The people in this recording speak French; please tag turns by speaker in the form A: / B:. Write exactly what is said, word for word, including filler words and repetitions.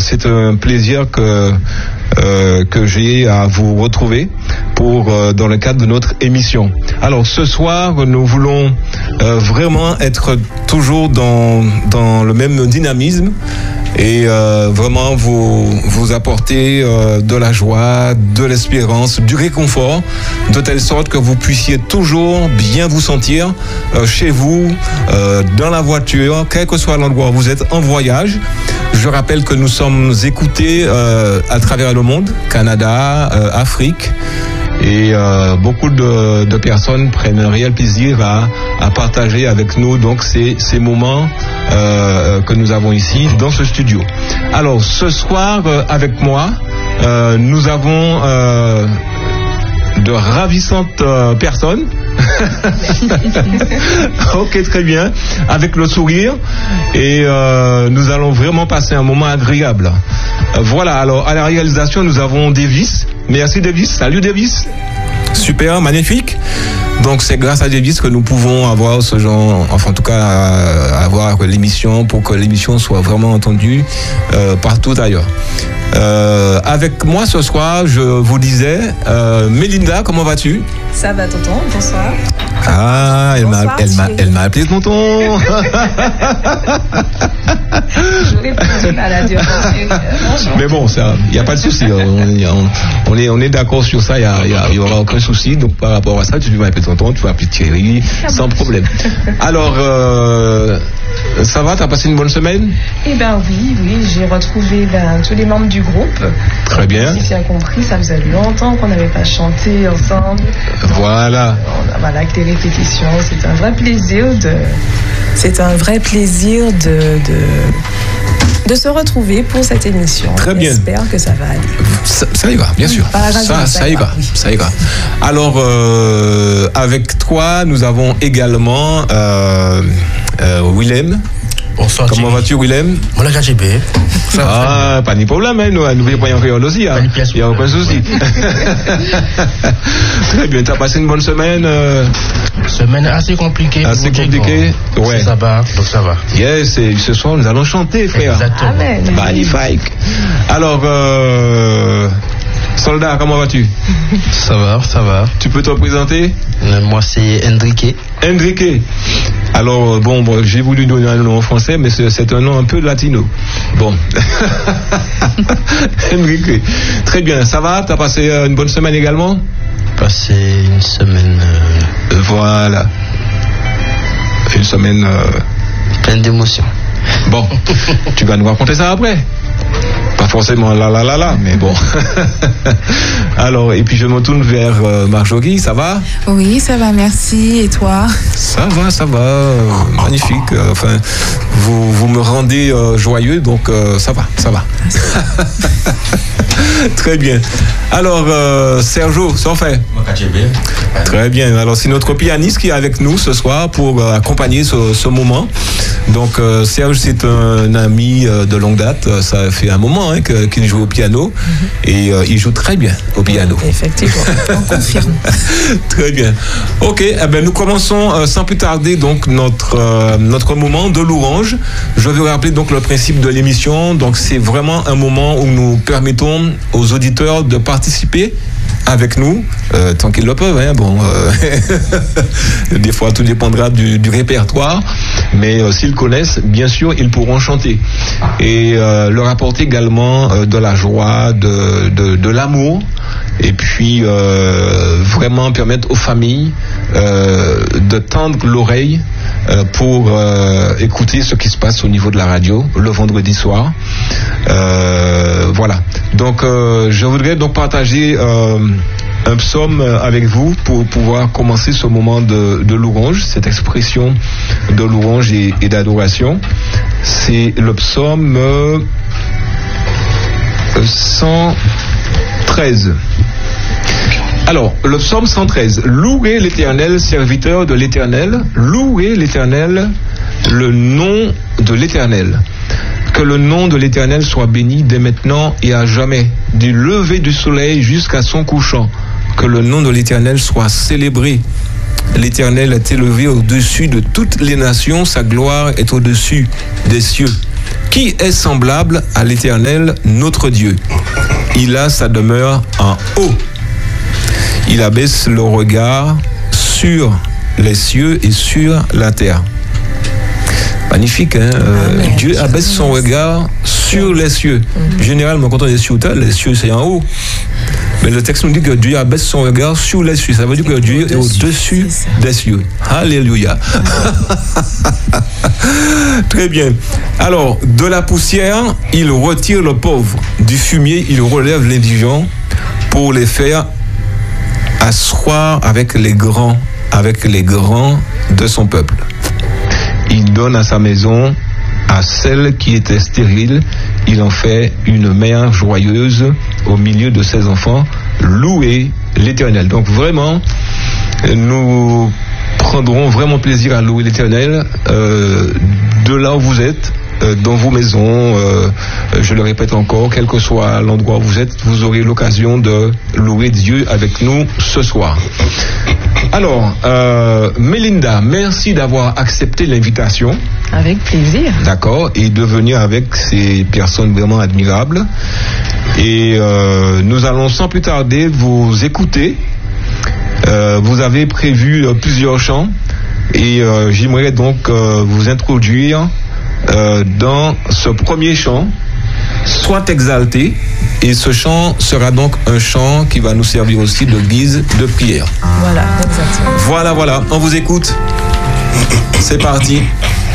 A: c'est un plaisir que euh, que j'ai à vous retrouver pour euh, dans le cadre de notre émission. Alors ce soir, nous voulons euh, vraiment être toujours dans dans le même dynamisme et euh, vraiment vous vous apporter euh, de la joie, de l'espérance, du réconfort, de telle sorte que vous puissiez toujours bien vous sentir euh, chez vous, euh, dans la voiture, quel que soit l'endroit où vous êtes en voyage. Je rappelle que nous sommes écoutés euh, à travers le monde, Canada, euh, Afrique. Et euh, beaucoup de, de personnes prennent un réel plaisir à, à partager avec nous donc ces, ces moments euh, que nous avons ici dans ce studio. Alors ce soir euh, avec moi, euh, nous avons euh, de ravissantes euh, personnes. Ok, très bien, avec le sourire, et euh, nous allons vraiment passer un moment agréable. Euh, voilà, alors à la réalisation nous avons Davis. Merci Davis. Salut Davis. Super, magnifique. Donc c'est grâce à Davis que nous pouvons avoir ce genre, enfin en tout cas euh, avoir l'émission, pour que l'émission soit vraiment entendue euh, partout ailleurs. Euh, avec moi ce soir, je vous disais, euh, Mélinda, comment vas-tu?
B: Ça va, tonton, bonsoir.
A: Ah, elle m'a, elle m'a, elle m'a appelé tonton.
B: Je vais plus à la dire.
A: Mais bon, ça, il n'y a pas de souci. On, on est, on est d'accord sur ça. Il n'y aura aucun souci. Donc par rapport à ça, tu peux m'appeler tonton, tu vas appeler Thierry, sans problème. Alors, euh, ça va? T'as passé une bonne semaine? Eh
B: ben oui, oui, j'ai retrouvé ben, tous les membres du groupe.
A: Très bien.
B: Si j'ai compris, ça faisait longtemps qu'on n'avait pas chanté ensemble.
A: Voilà.
B: Voilà, avec les répétitions, c'est un vrai plaisir de, c'est un vrai plaisir de, de, de se retrouver pour cette émission.
A: Très bien.
B: J'espère que ça va aller.
A: Ça, ça y va, bien sûr.
B: Par
A: ça, ça, ça y va,
B: oui.
A: ça y va. Alors, euh, avec toi, nous avons également euh, euh, Willem.
C: Bonsoir.
A: Comment vas-tu, Willem?
C: Moi, la K G B.
A: Ah, pas de problème, hein. Nous, nous voulons pas y en créer aussi, hein. Il n'y a aucun souci. Très bien. T'as passé une bonne semaine? Euh...
C: Semaine assez compliquée.
A: Assez compliquée? Ouais.
C: Ça va, donc ça va.
A: Yes, et ce soir, nous allons chanter, frère.
C: Exactement.
B: Amen.
A: Magnifique. Alors, euh... Soldat, comment vas-tu?
D: Ça va, ça va.
A: Tu peux te présenter?
D: euh, Moi, c'est Enrique.
A: Enrique. Alors, bon, bon j'ai voulu donner un nom en français, mais c'est, c'est un nom un peu latino. Bon. Enrique. Très bien, ça va? T'as passé une bonne semaine également?
D: Passé une semaine... Euh...
A: Voilà. Une semaine... Euh...
D: pleine d'émotions.
A: Bon, tu vas nous raconter ça après? Pas forcément là, là, là, là, mais bon. Alors, et puis je me tourne vers euh, Marjorie, ça va?
E: Oui, ça va, merci. Et toi?
A: Ça va, ça va, euh, magnifique. Euh, enfin, vous, vous me rendez euh, joyeux, donc euh, ça va, ça va. Très bien. Alors, euh, Sergio, ça en fait? Très bien. Alors, c'est notre pianiste qui est avec nous ce soir pour euh, accompagner ce, ce moment. Donc, euh, Serge, c'est un ami euh, de longue date. Ça fait un moment hein, que, qu'il joue au piano. Mm-hmm. Et euh, il joue très bien au piano.
B: Effectivement, on confirme.
A: Très bien. Ok, eh ben, nous commençons euh, sans plus tarder donc, notre, euh, notre moment de louange. Je vais vous rappeler donc, le principe de l'émission. Donc, c'est vraiment un moment où nous permettons aux auditeurs de participer avec nous, euh, tant qu'ils le peuvent. Hein, bon, euh, des fois, tout dépendra du, du répertoire, mais euh, s'ils connaissent, bien sûr, ils pourront chanter et euh, leur apporter également euh, de la joie, de, de, de l'amour, et puis euh, vraiment permettre aux familles euh, de tendre l'oreille euh, pour euh, écouter ce qui se passe au niveau de la radio le vendredi soir. Euh, voilà. Donc, euh, je voudrais donc partager euh, un psaume avec vous pour pouvoir commencer ce moment de, de louange, cette expression de louange et, et d'adoration. C'est le psaume euh, cent treize. Alors, le psaume cent treize. Louez l'Éternel, serviteur de l'Éternel. Louez l'Éternel, le nom de l'Éternel. Que le nom de l'Éternel soit béni dès maintenant et à jamais, du lever du soleil jusqu'à son couchant. Que le nom de l'Éternel soit célébré. L'Éternel est élevé au-dessus de toutes les nations, sa gloire est au-dessus des cieux. Qui est semblable à l'Éternel, notre Dieu? Il a sa demeure en haut. Il abaisse le regard sur les cieux et sur la terre. Magnifique, hein? euh, Dieu abaisse son regard sur les cieux. Mm-hmm. Généralement, quand on est sur terre, les cieux, c'est en haut. Mais le texte nous dit que Dieu abaisse son regard sur les cieux. Ça veut dire que Dieu au-dessus, est au-dessus des cieux. Alléluia. Très bien. Alors, de la poussière, il retire le pauvre. Du fumier, il relève l'indigent pour les faire asseoir avec les grands, avec les grands de son peuple. Il donne à sa maison, à celle qui était stérile, il en fait une mère joyeuse au milieu de ses enfants. Louez l'Éternel. Donc vraiment, nous prendrons vraiment plaisir à louer l'Éternel euh, de là où vous êtes, euh, dans vos maisons. Euh, je le répète encore, quel que soit l'endroit où vous êtes, vous aurez l'occasion de louer Dieu avec nous ce soir. Alors, euh, Mélinda, merci d'avoir accepté l'invitation.
B: Avec plaisir.
A: D'accord, et de venir avec ces personnes vraiment admirables. Et euh, nous allons sans plus tarder vous écouter. Euh, vous avez prévu euh, plusieurs chants et euh, j'aimerais donc euh, vous introduire euh, dans ce premier chant, Sois exalté, et ce chant sera donc un chant qui va nous servir aussi de guise de prière.
B: Voilà, exactement.
A: Voilà, voilà, on vous écoute. C'est parti.